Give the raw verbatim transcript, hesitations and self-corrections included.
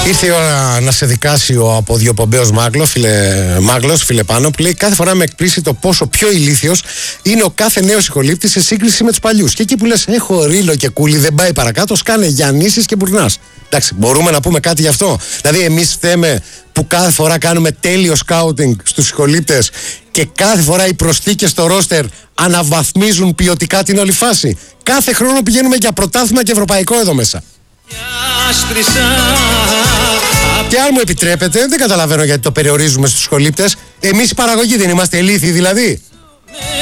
Ήρθε η ώρα να σε δικάσει ο αποδιοπομπαίος Μάγκλος, φίλε, Μάγκλος, φίλε Πάνο, που λέει κάθε φορά με εκπλήσει το πόσο πιο ηλίθιος είναι ο κάθε νέος ηχολήπτης σε σύγκριση με τους παλιούς. Και εκεί που λες έχω ρίλο και κούλι, δεν πάει παρακάτω, σκάνε Γιαννήσεις και Μπουρνάς. Εντάξει, μπορούμε να πούμε κάτι γι' αυτό? Δηλαδή, εμείς θέμε που κάθε φορά κάνουμε τέλειο σκάουτινγκ στους ηχολήπτες και κάθε φορά οι προσθήκες στο ρόστερ αναβαθμίζουν ποιοτικά την όλη φάση. Κάθε χρόνο πηγαίνουμε για πρωτάθλημα και ευρωπαϊκό εδώ μέσα. Και αν μου επιτρέπετε, δεν καταλαβαίνω γιατί το περιορίζουμε στους ηχολήπτες. Εμείς οι παραγωγοί δεν είμαστε ηλίθιοι δηλαδή?